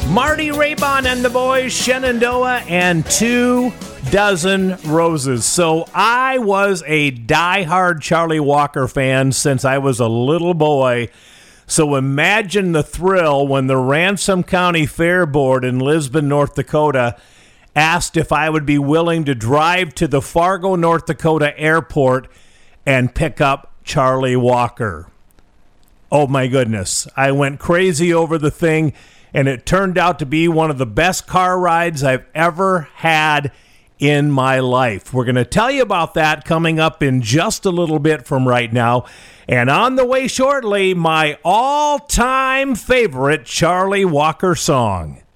Marty Raybon and the boys, Shenandoah and 24 Roses. So I was a diehard Charlie Walker fan since I was a little boy. So imagine the thrill when the Ransom County Fair Board in Lisbon, North Dakota, asked if I would be willing to drive to the Fargo, North Dakota airport and pick up Charlie Walker. Oh my goodness. I went crazy over the thing, and it turned out to be one of the best car rides I've ever had in my life. We're going to tell you about that coming up in just a little bit from right now. And on the way shortly, my all-time favorite Charlie Walker song.